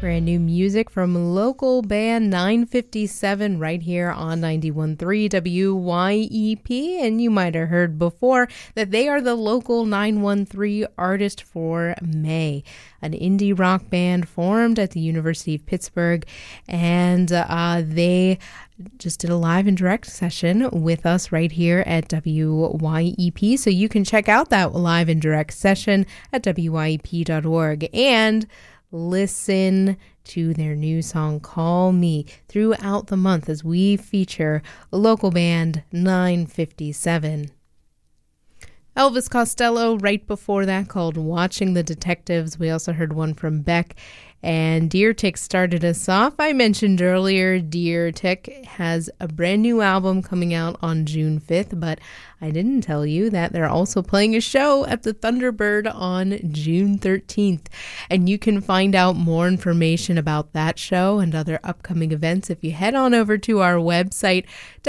Brand new music from local band 957 right here on 91.3 WYEP. And you might have heard before that they are the local 913 artist for May, an indie rock band formed at the University of Pittsburgh. And they just did a live and direct session with us right here at WYEP. So you can check out that live and direct session at WYEP.org and listen to their new song Call Me throughout the month as we feature local band 957. Elvis Costello right before that called Watching the Detectives. We also heard one from Beck, and Deer Tick started us off. I mentioned earlier Deer Tick has a brand new album coming out on June 5th, but I didn't tell you that they're also playing a show at the Thunderbird on June 13th. And you can find out more information about that show and other upcoming events if you head on over to our website,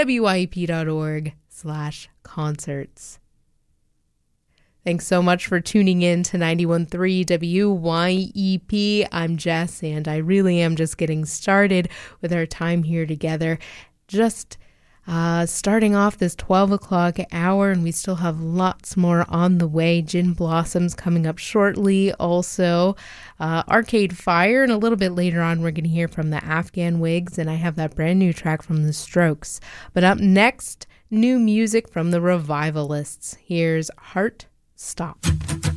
wyep.org/concerts. Thanks so much for tuning in to 91.3 WYEP. I'm Jess, and I really am just getting started with our time here together. Just starting off this 12 o'clock hour, and we still have lots more on the way. Gin Blossoms coming up shortly. Also, Arcade Fire, and a little bit later on, we're going to hear from the Afghan Wigs, and I have that brand new track from The Strokes. But up next, new music from the Revivalists. Here's Heart Stop.